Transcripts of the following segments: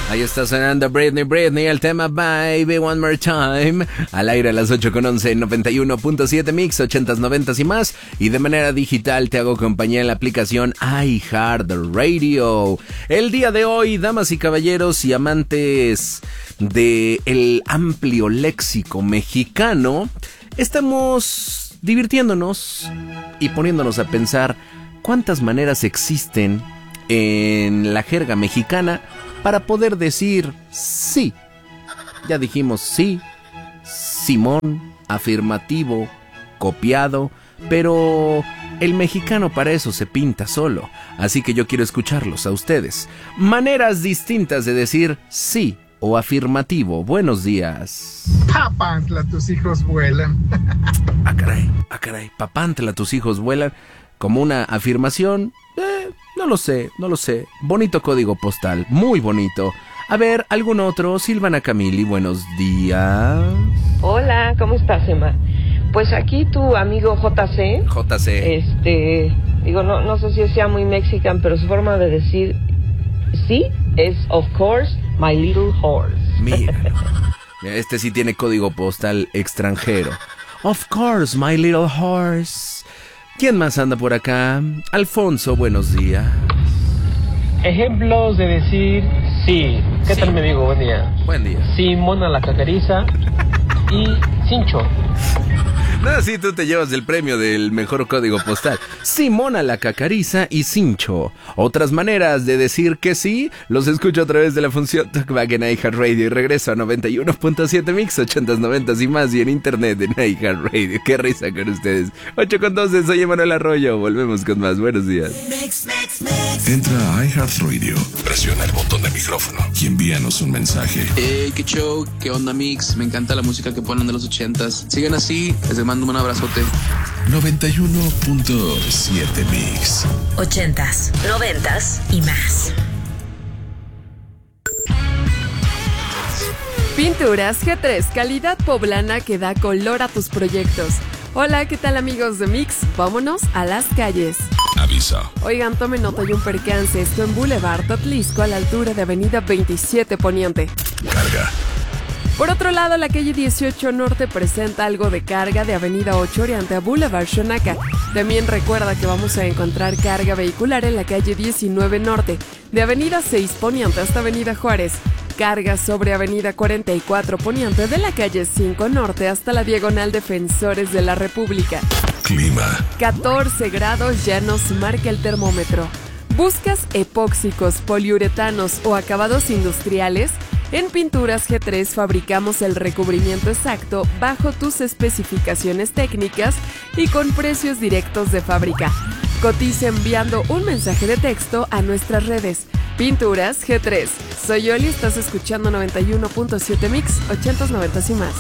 Ahí está sonando Britney, el tema Baby One More Time. Al aire a las 8:11 en 91.7 Mix, 80s, 90s y más. Y de manera digital te hago compañía en la aplicación iHeartRadio. El día de hoy, damas y caballeros y amantes del amplio léxico mexicano, estamos divirtiéndonos y poniéndonos a pensar cuántas maneras existen en la jerga mexicana para poder decir sí. Ya dijimos sí, simón, afirmativo, copiado, pero el mexicano para eso se pinta solo. Así que yo quiero escucharlos a ustedes. Maneras distintas de decir sí o afirmativo. Buenos días. Papantla, tus hijos vuelan. Ah, caray. Papantla, tus hijos vuelan. Como una afirmación, no lo sé. Bonito código postal, muy bonito. A ver, ¿algún otro? Silvana Camili, buenos días. Hola, ¿cómo estás, Emma? Pues aquí tu amigo JC. No sé si sea muy mexican, pero su forma de decir sí es of course my little horse. Mira, este sí tiene código postal extranjero. Of course my little horse. ¿Quién más anda por acá? Alfonso, buenos días. Ejemplos de decir sí. ¿Qué tal, me digo? Buen día. Buen día. Simón a la cacariza y Cincho. No, sí, tú te llevas el premio del mejor código postal. Simona la cacariza y Cincho. Otras maneras de decir que sí, los escucho a través de la función Talkback en iHeartRadio y regreso a 91.7 Mix, 80s, 90s y más, y en internet en iHeartRadio. Qué risa con ustedes. 8:12, soy Emanuel Arroyo. Volvemos con más. Buenos días. Entra a iHeartRadio, presiona el botón de micrófono y envíanos un mensaje. Qué show, qué onda, Mix. Me encanta la música que ponen de los 80s. Sigan así, les mando un abrazote. 91.7 Mix. 80s, 90s y más. Pinturas G3, calidad poblana que da color a tus proyectos. Hola, ¿qué tal, amigos de Mix? Vámonos a las calles. Avisa. Oigan, tomen nota de un percance. Esto en Boulevard Atlisco, a la altura de Avenida 27 Poniente. Carga. Por otro lado, la calle 18 Norte presenta algo de carga de Avenida 8 Oriente a Boulevard Xonaca. También recuerda que vamos a encontrar carga vehicular en la calle 19 Norte, de Avenida 6 Poniente hasta Avenida Juárez. Carga sobre Avenida 44 Poniente de la calle 5 Norte hasta la Diagonal Defensores de la República. Clima. 14 grados ya nos marca el termómetro. ¿Buscas epóxicos, poliuretanos o acabados industriales? En Pinturas G3 fabricamos el recubrimiento exacto bajo tus especificaciones técnicas y con precios directos de fábrica. Cotiza enviando un mensaje de texto a nuestras redes. Pinturas G3. Soy Yoli, estás escuchando 91.7 Mix, 80s, 90s y más.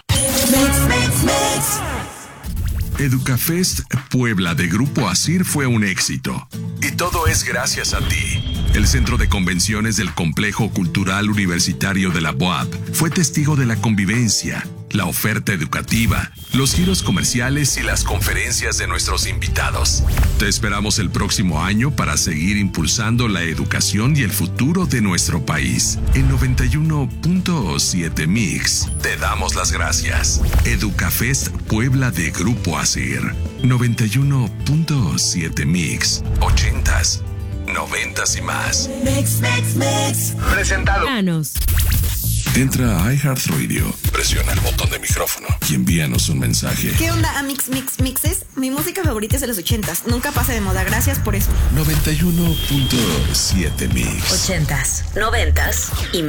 Educafest Puebla de Grupo ASIR fue un éxito. Y todo es gracias a ti. El Centro de Convenciones del Complejo Cultural Universitario de la UAP fue testigo de la convivencia, la oferta educativa, los giros comerciales y las conferencias de nuestros invitados. Te esperamos el próximo año para seguir impulsando la educación y el futuro de nuestro país. En 91.7 Mix, te damos las gracias. Educafest Puebla de Grupo ASIR. 91.7 Mix, 80s, 90s y más. Mix. Presentado. Entra a iHeartRadio, presiona el botón de micrófono y envíanos un mensaje. ¿Qué onda, Mixes? Mi música favorita es de los 80s. Nunca pasa de moda. Gracias por eso. 91.7 Mix. 80s, 90s y más.